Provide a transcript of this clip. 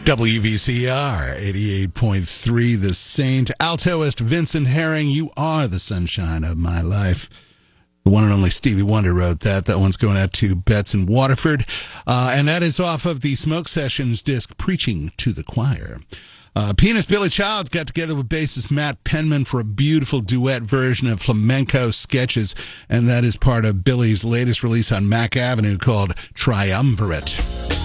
WVCR 88.3 The Saint. Altoist Vincent Herring, you are the sunshine of my life. The one and only Stevie Wonder wrote that. That one's going out to Betts in Waterford. And that is off of the Smoke Sessions disc, Preaching to the Choir. Pianist Billy Childs got together with bassist Matt Penman for a beautiful duet version of Flamenco Sketches, and that is part of Billy's latest release on Mac Avenue called Triumvirate.